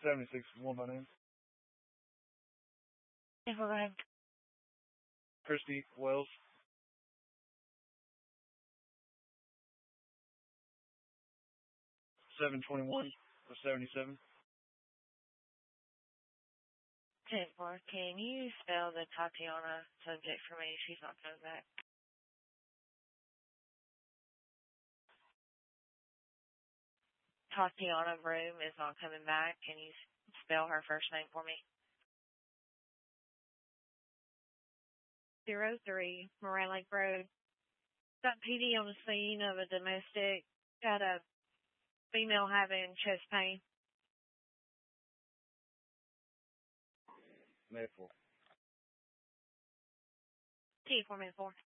76-1 my name. Yeah, go ahead. Christy Wells. 721 or 77. 10-4. Can you spell the Tatiana subject for me? She's not coming back. Tatiana Broom is not coming back. Can you spell her first name for me? 03 Moran Lake Road. Got PD on the scene of a domestic. Got a female having chest pain. May 4. T4 May 4.